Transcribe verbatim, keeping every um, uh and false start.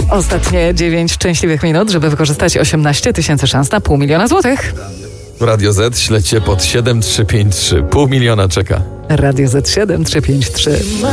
Ostatnie dziewięć szczęśliwych minut, żeby wykorzystać osiemnaście tysięcy szans na pół miliona złotych. Radio Z, śledźcie pod siedem trzy pięć trzy. Pół miliona czeka. Radio Z siedem trzy pięć trzy.